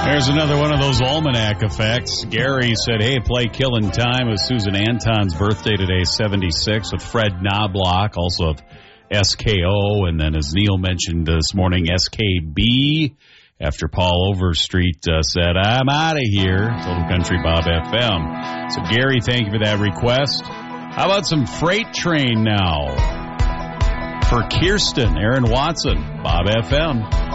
There's another one of those almanac effects. Gary said, hey, play Killing Time with Susan Anton's birthday today, 76, with Fred Knobloch, also of SKO, and then as Neil mentioned this morning, SKB, after Paul Overstreet said, I'm out of here. Total Country Bob FM. So, Gary, thank you for that request. How about some Freight Train now? For Kirsten, Aaron Watson, Bob FM.